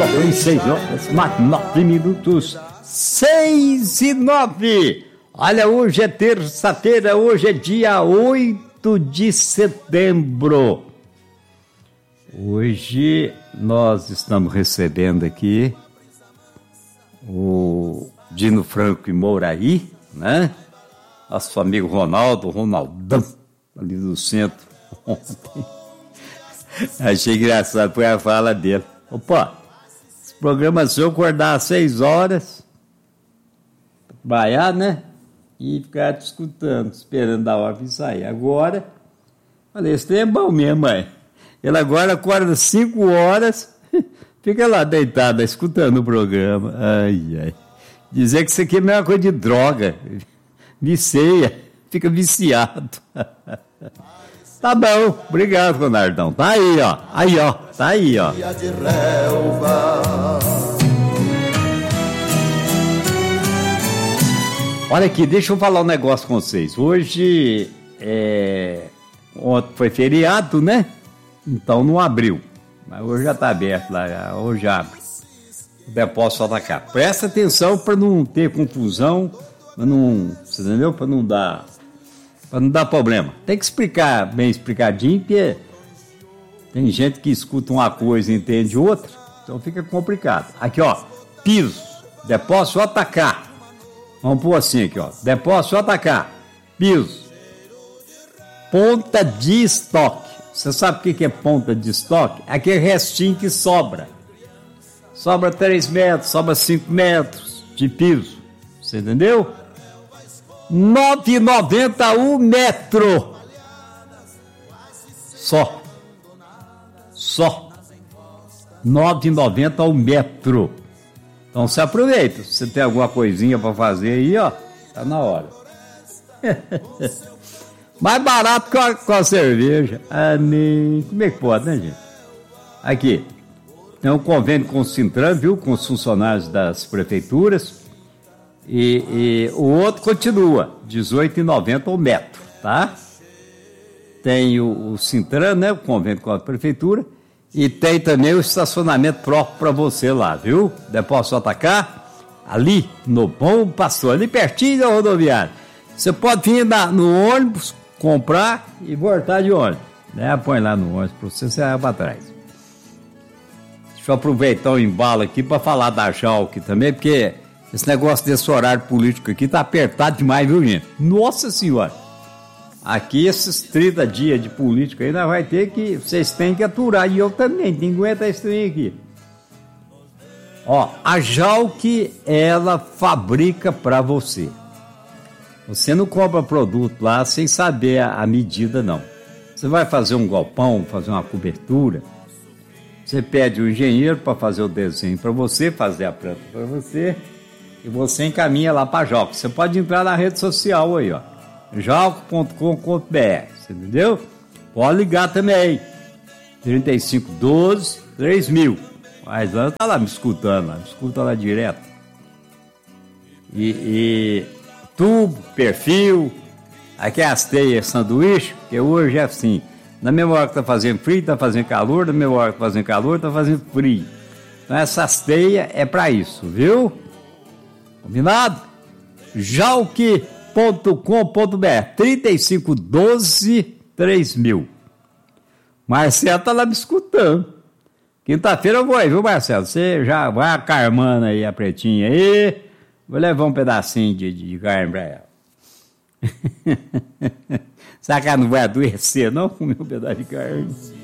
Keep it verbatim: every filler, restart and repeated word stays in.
nove, seis horas, nove minutos, seis e nove. Olha, hoje é terça-feira, hoje é dia oito de setembro. Hoje nós estamos recebendo aqui o Dino Franco e Mouraí, né? Nosso amigo Ronaldo, Ronaldão, ali do centro. Achei engraçado, foi a fala dele. Opa, esse programa seu acordar às seis horas, trabalhar, né? E ficar te escutando, esperando a hora de sair. Agora, falei, esse trem é bom mesmo, mãe. Ele agora acorda às cinco horas, fica lá deitado, escutando o programa. Ai, ai. Dizer que isso aqui é a mesma coisa de droga. Viceia, fica viciado. Tá bom, obrigado, Ronaldão. Tá aí, ó. Aí, ó. Tá aí, ó. Olha aqui, deixa eu falar um negócio com vocês. Hoje, é... ontem foi feriado, né? Então não abriu. Mas hoje já tá aberto lá, hoje abre. O depósito só tá cá. Presta atenção para não ter confusão, para não, você entendeu? Para não dar, para não dar problema. Tem que explicar bem explicadinho, porque tem gente que escuta uma coisa e entende outra, então fica complicado. Aqui, ó, piso, depósito J K. Vamos pôr assim aqui, ó. Depósito J K, piso, ponta de estoque. Você sabe o que é ponta de estoque? É aquele restinho que sobra. Sobra três metros, sobra cinco metros de piso. Você entendeu? nove reais e noventa centavos o metro. Só. Só. nove reais e noventa centavos o metro. Então você aproveita. Se você tem alguma coisinha para fazer aí, ó, tá na hora. Mais barato que a, com a cerveja. Ah, nem... Como é que pode, né, gente? Aqui. Tem um convênio com o Sintran, viu? Com os funcionários das prefeituras. E, e o outro continua. dezoito reais e noventa centavos o metro, tá? Tem o, o Sintran, né? O convênio com a prefeitura. E tem também o estacionamento próprio para você lá, viu? Depósito J K, ali no Bom Pastor, ali pertinho da rodoviária. Você pode vir na, no ônibus, comprar e voltar de ônibus, né? Põe lá no ônibus para você, você vai para trás. Deixa eu aproveitar o embalo aqui para falar da Jalk também, porque esse negócio desse horário político aqui tá apertado demais, viu, gente? Nossa Senhora! Aqui, esses trinta dias de política aí, nós vai ter que... Vocês têm que aturar, e eu também, tem que aguentar esse trem aqui. Ó, a Jalk, ela fabrica para você. Você não compra produto lá sem saber a, a medida, não. Você vai fazer um galpão, fazer uma cobertura, você pede o engenheiro para fazer o desenho para você, fazer a planta para você, e você encaminha lá para a Jalk. Você pode entrar na rede social aí, ó. jalk ponto com ponto b r, você entendeu? Pode ligar também. trinta e cinco, doze, três mil. Mas ela tá lá me escutando, lá, me escuta lá direto. E... e... tubo, perfil, aqui é as teias, sanduíche, que hoje é assim, na mesma hora que tá fazendo frio, tá fazendo calor, na mesma hora que tá fazendo calor, tá fazendo frio. Então essas teias é para isso, viu? Combinado? jalk ponto com ponto b r, trinta e cinco, doze, três mil. Marcelo tá lá me escutando. Quinta-feira eu vou aí, viu, Marcelo? Você já vai acarmando aí a pretinha aí. Vou levar um pedacinho de, de carne pra ela. Será que ela não vai adoecer, não? Comer um pedaço de carne.